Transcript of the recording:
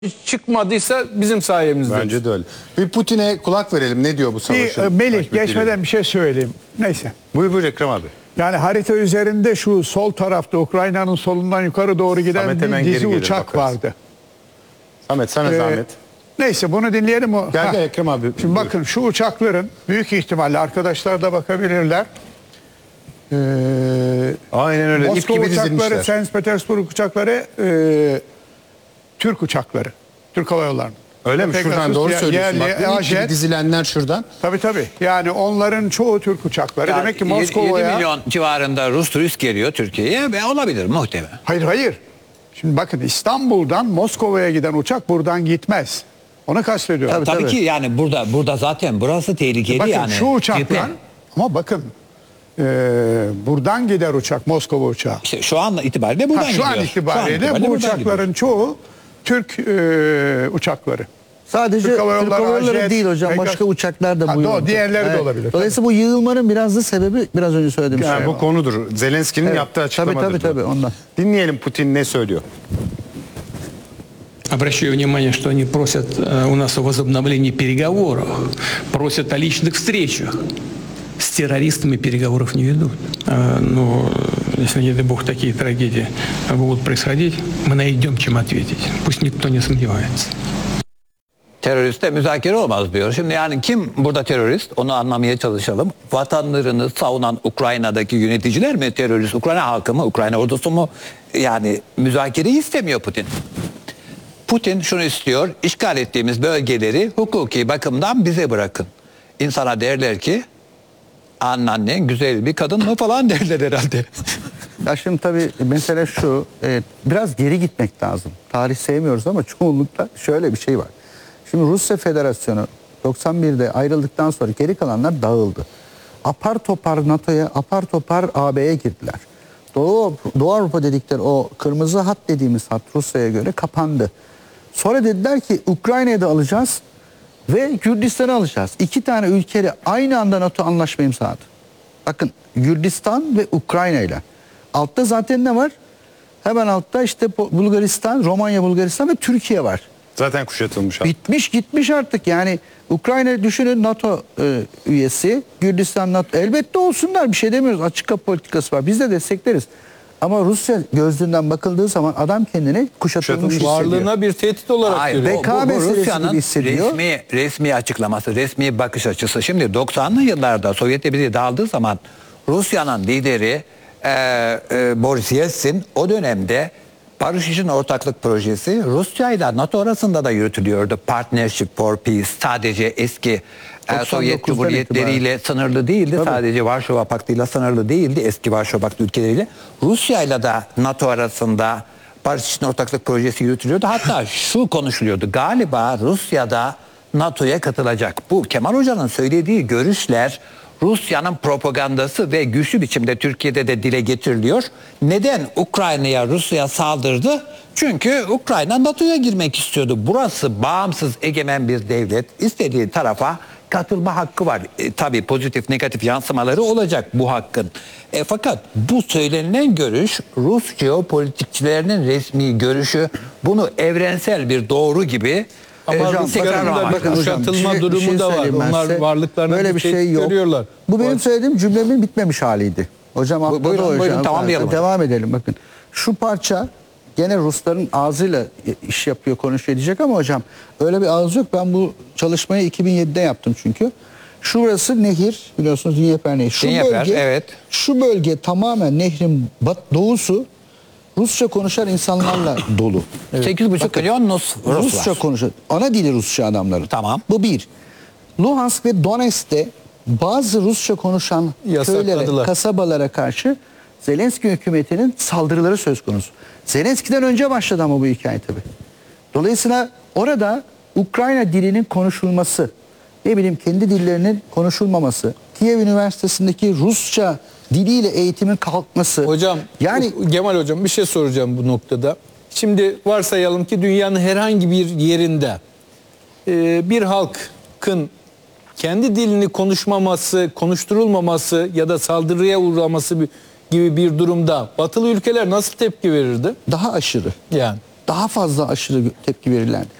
çıkmadıysa bizim sayemizde. Bence de öyle. Bir Putin'e kulak verelim. Ne diyor bu savaşın? Melih geçmeden bir şey söyleyeyim. Neyse. Buyur Ekrem abi. Yani harita üzerinde şu sol tarafta Ukrayna'nın solundan yukarı doğru giden Samet, bir hemen dizi geri gelir, uçak bakarız. vardı. Samet sana zahmet. Neyse bunu dinleyelim. Gel Ekrem abi. Şimdi bakın şu uçakların büyük ihtimalle arkadaşlar da bakabilirler. Aynen öyle. İp Moskova gibi uçakları, dizilmişler. Saint Petersburg uçakları Türk uçakları. Türk Hava Yolları'nın. Öyle mi? Şuradan doğru söylüyorsun. Bak, ip gibi dizilenler şuradan. Tabii. Yani onların çoğu Türk uçakları. Demek ki 7 Moskova'ya... milyon civarında Rus turist geliyor Türkiye'ye ve olabilir muhtemelen. Hayır. Şimdi bakın İstanbul'dan Moskova'ya giden uçak buradan gitmez. Onu kastediyorum. Tabii ki yani burada zaten burası tehlikeli Bakın yani. şu uçaklar Cephe. ama bakın buradan gider uçak, Moskova uçağı. İşte şu an itibariyle buradan gidiyor. Şu an itibariyle bu buradan uçakların çoğu Türk uçakları. Sadece Türk Türk Hava Hava Yolları, Yolları Jet, değil hocam. Pegasus. Başka uçaklar da bu yolda. Diğerleri de olabilir. Dolayısıyla bu yığılmanın biraz da sebebi biraz önce söylediğim Yani şey. bu konudur. Zelenski'nin yaptığı açıklamadır. Tabii ondan. Dinleyelim Putin ne söylüyor. Обращаю внимание, что они просят у нас о возобновлении переговоров, просят о личных встречах. С террористами переговоров не ведут. Но если, не дай бог, такие трагедии будут происходить, мы найдем, чем ответить. Пусть никто не сомневается. Teröriste müzakere olmaz diyor. Şimdi yani kim burada terörist? Onu anlamaya çalışalım. Vatanlarını savunan Ukrayna'daki yöneticiler mi terörist? Ukrayna halkı mı? Ukrayna ordusu mu? Yani müzakereyi istemiyor Putin. Putin şunu istiyor. İşgal ettiğimiz bölgeleri hukuki bakımdan bize bırakın. İnsana derler ki annen güzel bir kadın mı falan derler herhalde. Ya şimdi tabii mesele şu, biraz geri gitmek lazım. Tarih sevmiyoruz ama çoğunlukla şöyle bir şey var. Şimdi Rusya Federasyonu 91'de ayrıldıktan sonra geri kalanlar dağıldı. Apar topar NATO'ya, apar topar AB'ye girdiler. Doğu Avrupa dedikleri o kırmızı hat dediğimiz hat Rusya'ya göre kapandı. Sonra dediler ki Ukrayna'yı da alacağız ve Gürcistan'ı alacağız. 2 tane ülkeyle aynı anda NATO anlaşma imzaladı. Bakın Gürcistan ve Ukrayna ile. Altta zaten ne var? Hemen altta işte Bulgaristan, Romanya, Bulgaristan ve Türkiye var. Zaten kuşatılmış. Bitmiş gitmiş artık yani Ukrayna düşünün NATO üyesi, Gürcistan NATO elbette olsunlar bir şey demiyoruz, açık kapı politikası var biz de destekleriz. Ama Rusya gözlüğünden bakıldığı zaman adam kendini kuşatılmış hissediyor. Varlığına bir tehdit olarak Hayır, görüyor. Beka meselesi Rusya'nın gibi hissediyor. resmi açıklaması, resmi bakış açısı. Şimdi 90'lı yıllarda Sovyet Birliği dağıldığı zaman Rusya'nın lideri Boris Yeltsin o dönemde Barış için Ortaklık Projesi Rusya ile NATO arasında da yürütülüyordu. Partnership for Peace sadece eski Sovyet Cumhuriyetleriyle sınırlı değildi. Tabii. Sadece Varşova Paktı ile sınırlı değildi. Eski Varşova Paktı ülkeleriyle. Rusya ile de NATO arasında Barış için Ortaklık Projesi yürütülüyordu. Hatta şu konuşuluyordu. Galiba Rusya'da NATO'ya katılacak. Bu Kemal Hoca'nın söylediği görüşler Rusya'nın propagandası ve güçlü biçimde Türkiye'de de dile getiriliyor. Neden Ukrayna'ya Rusya saldırdı? Çünkü Ukrayna NATO'ya girmek istiyordu. Burası bağımsız egemen bir devlet. İstediği tarafa katılma hakkı var. Tabii pozitif negatif yansımaları olacak bu hakkın. Fakat bu söylenilen görüş Rus jeopolitikçilerinin resmi görüşü. Bunu evrensel bir doğru gibi Ama Hocam, Rusya'da bakın bir hocam, kuşatılma bir şey durumu da var. söyleyeyim ben Onlar size. varlıklarını böyle bir şey yok. görüyorlar. Bu benim söylediğim cümlemin bitmemiş haliydi. Hocam atladı Buyurun, hocam. buyurun, tamamlayalım. Devam edelim bakın. Şu parça gene Rusların ağzıyla iş yapıyor, konuşuyor diyecek ama hocam öyle bir ağız yok. Ben bu çalışmayı 2007'de yaptım çünkü. Şurası nehir biliyorsunuz Dnieper Nehri. Şu bölge tamamen nehrin doğusu Rusça konuşan insanlarla dolu. 8,5 milyon Rus Rusça var. konuşuyor. Ana dili Rusça adamların. Tamam. Bu bir. Luhansk ve Donetsk'te bazı Rusça konuşan Yasakladılar. köylere, kasabalara karşı Zelenski hükümetinin saldırıları söz konusu. Zelenski'den önce başladı ama bu hikaye tabii. Dolayısıyla orada Ukrayna dilinin konuşulması, ne bileyim kendi dillerinin konuşulmaması, Kiev Üniversitesi'ndeki Rusça diliyle eğitimin kalkması. Hocam, yani Kemal Hocam bir şey soracağım bu noktada. Şimdi varsayalım ki dünyanın herhangi bir yerinde bir halkın kendi dilini konuşmaması, konuşturulmaması ya da saldırıya uğraması gibi bir durumda batılı ülkeler nasıl tepki verirdi? daha aşırı. Yani daha fazla aşırı tepki verilen